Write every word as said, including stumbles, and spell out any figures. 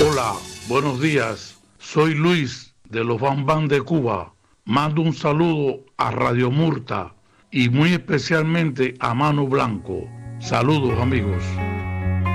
Hola, buenos días. Soy Luis de los Bam Bam de Cuba. Mando un saludo a Radio Murta y muy especialmente a Mano Blanco. Saludos, amigos.